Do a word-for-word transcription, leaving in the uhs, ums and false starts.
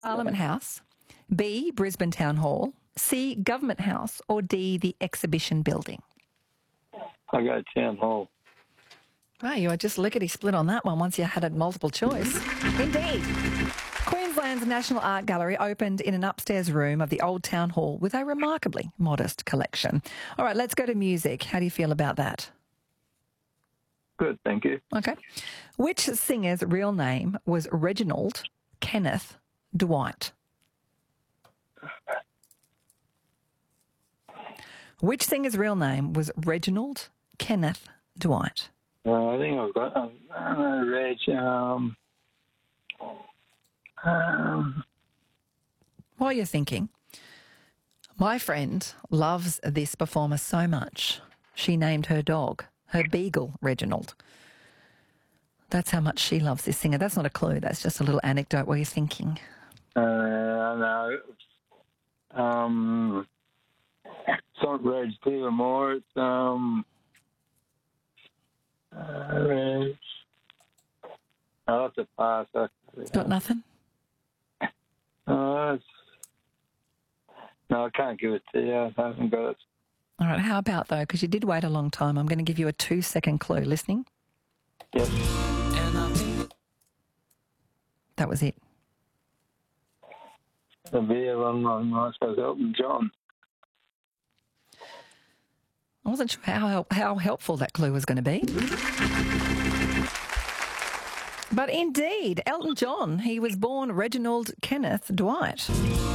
Parliament House, B, Brisbane Town Hall, C, Government House, or D, the Exhibition Building? I go Town Hall. Wow, you were just lickety split on that one once you had a multiple choice. Indeed. Queensland's National Art Gallery opened in an upstairs room of the Old Town Hall with a remarkably modest collection. All right, let's go to music. How do you feel about that? Good, thank you. Okay. Which singer's real name was Reginald Kenneth Dwight? Which singer's real name was Reginald Kenneth Dwight? Uh, I think I've got um, uh, Reg. Um, um, While you're thinking, my friend loves this performer so much, she named her dog, her beagle, Reginald. That's how much she loves this singer. That's not a clue. That's just a little anecdote while you're thinking. uh, no. Um, it's not Reg Taylor Moore. It's um, uh, Reg. I'll have to pass. Got nothing? Uh, it's, no, I can't give it to you. I haven't got it. All right, how about, though, because you did wait a long time, I'm going to give you a two-second clue. Listening? Yes. That was it. The beer one, I suppose, Elton John. I wasn't sure how, how helpful that clue was going to be. But indeed, Elton John, he was born Reginald Kenneth Dwight.